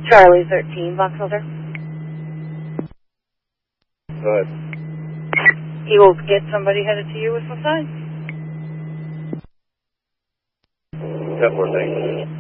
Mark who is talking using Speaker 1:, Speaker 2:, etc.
Speaker 1: Charlie 13, Boxholder.
Speaker 2: Go ahead.
Speaker 1: He will get somebody headed to you with some signs.
Speaker 2: 10-4, thanks.